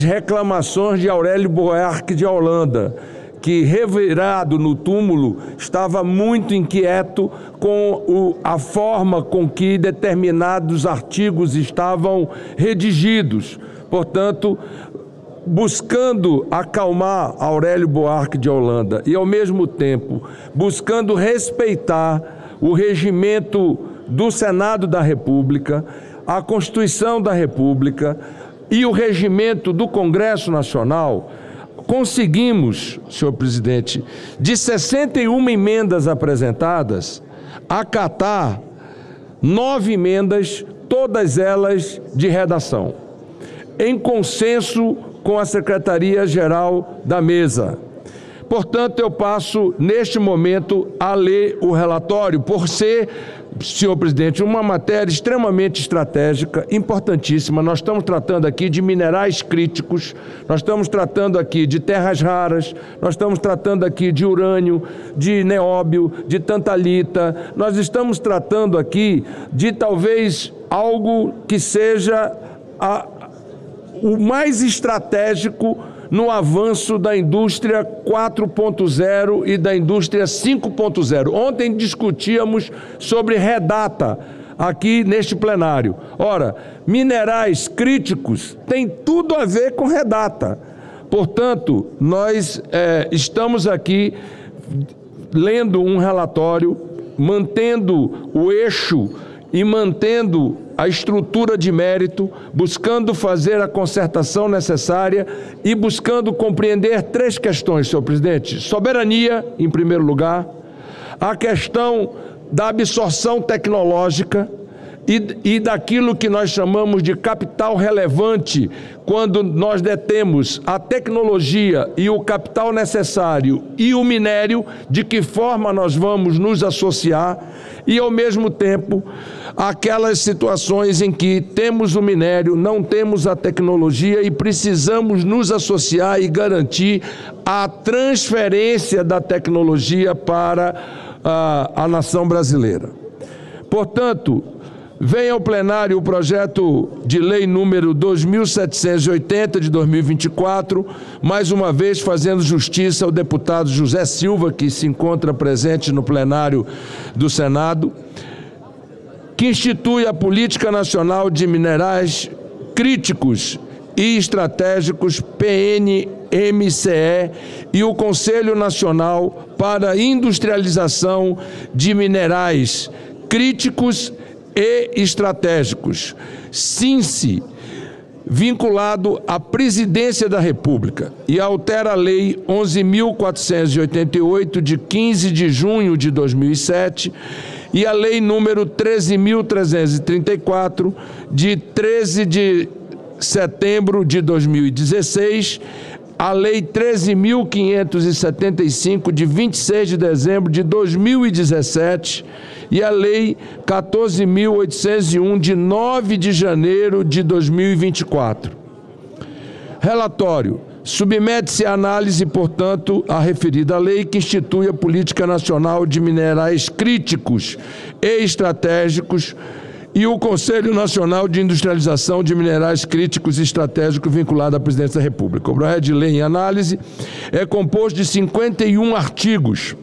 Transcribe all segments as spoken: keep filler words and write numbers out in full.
reclamações de Aurélio Buarque de Holanda, que, revirado no túmulo, estava muito inquieto com o, a forma com que determinados artigos estavam redigidos. Portanto, buscando acalmar Aurélio Buarque de Holanda e, ao mesmo tempo, buscando respeitar o regimento do Senado da República, a Constituição da República e o regimento do Congresso Nacional, conseguimos, senhor presidente, de sessenta e uma emendas apresentadas, acatar nove emendas, todas elas de redação, em consenso com a Secretaria-Geral da Mesa. Portanto, eu passo, neste momento, a ler o relatório, por ser, senhor presidente, uma matéria extremamente estratégica, importantíssima. Nós estamos tratando aqui de minerais críticos, nós estamos tratando aqui de terras raras, nós estamos tratando aqui de urânio, de nióbio, de tantalita, nós estamos tratando aqui de talvez algo que seja a, o mais estratégico no avanço da indústria quatro ponto zero e da indústria cinco ponto zero. Ontem discutíamos sobre Redata aqui neste plenário. Ora, minerais críticos têm tudo a ver com Redata. Portanto, nós é, estamos aqui lendo um relatório, mantendo o eixo e mantendo a estrutura de mérito, buscando fazer a concertação necessária e buscando compreender três questões, senhor presidente. Soberania, em primeiro lugar, a questão da absorção tecnológica e, e daquilo que nós chamamos de capital relevante, quando nós detemos a tecnologia e o capital necessário e o minério, de que forma nós vamos nos associar, e, ao mesmo tempo, aquelas situações em que temos o minério, não temos a tecnologia e precisamos nos associar e garantir a transferência da tecnologia para a, a nação brasileira. Portanto, vem ao plenário o projeto de lei número dois mil setecentos e oitenta de dois mil e vinte e quatro, mais uma vez fazendo justiça ao deputado José Silva, que se encontra presente no plenário do Senado, que institui a Política Nacional de Minerais Críticos e Estratégicos, P N M C E, e o Conselho Nacional para a Industrialização de Minerais Críticos e Estratégicos, SINCE, vinculado à Presidência da República, e altera a Lei onze mil quatrocentos e oitenta e oito, de quinze de junho de dois mil e sete, e a Lei número treze mil trezentos e trinta e quatro, de treze de setembro de dois mil e dezesseis, a Lei treze mil quinhentos e setenta e cinco, de vinte e seis de dezembro de dois mil e dezessete, e a Lei quatorze mil oitocentos e um, de nove de janeiro de dois mil e vinte e quatro. Relatório. Submete-se à análise, portanto, a referida lei que institui a Política Nacional de Minerais Críticos e Estratégicos e o Conselho Nacional de Industrialização de Minerais Críticos e Estratégicos vinculado à Presidência da República. O projeto de lei em análise é composto de cinquenta e um artigos,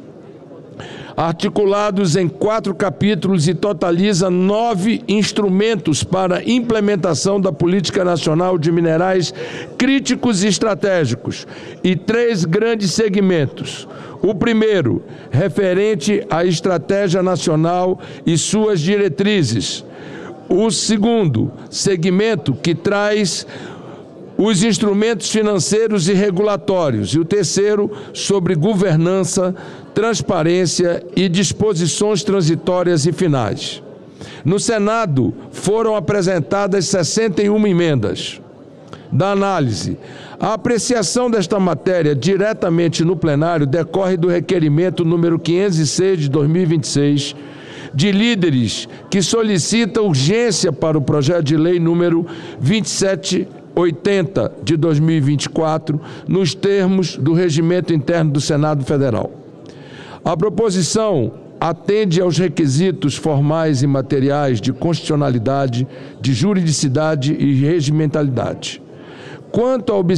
articulados em quatro capítulos, e totaliza nove instrumentos para implementação da Política Nacional de Minerais Críticos e Estratégicos e três grandes segmentos. O primeiro, referente à Estratégia Nacional e suas diretrizes. O segundo, segmento que traz os instrumentos financeiros e regulatórios. E o terceiro, sobre governança, transparência e disposições transitórias e finais. No Senado, foram apresentadas sessenta e uma emendas. Da análise, a apreciação desta matéria diretamente no plenário decorre do requerimento número quinhentos e seis de dois mil e vinte e seis, de líderes que solicita urgência para o projeto de lei número vinte e sete oitenta de dois mil e vinte e quatro, nos termos do regimento interno do Senado Federal. A proposição atende aos requisitos formais e materiais de constitucionalidade, de juridicidade e regimentalidade. Quanto a